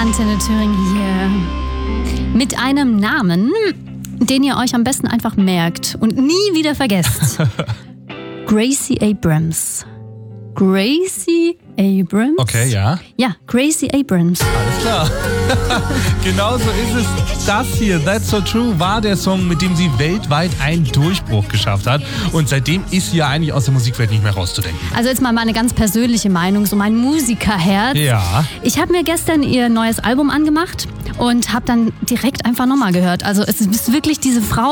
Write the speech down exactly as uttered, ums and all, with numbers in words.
Antenne Thüringen hier. Mit einem Namen, den ihr euch am besten einfach merkt und nie wieder vergesst. Gracie Abrams. Gracie Abrams? Okay, ja. Ja, Gracie Abrams. Alles klar. Genau so ist es. Das hier, That's So True, war der Song, mit dem sie weltweit einen Durchbruch geschafft hat. Und seitdem ist sie ja eigentlich aus der Musikwelt nicht mehr rauszudenken. Also jetzt mal meine ganz persönliche Meinung, so mein Musikerherz. Ja. Ich habe mir gestern ihr neues Album angemacht und habe dann direkt einfach nochmal gehört. Also es ist wirklich diese Frau,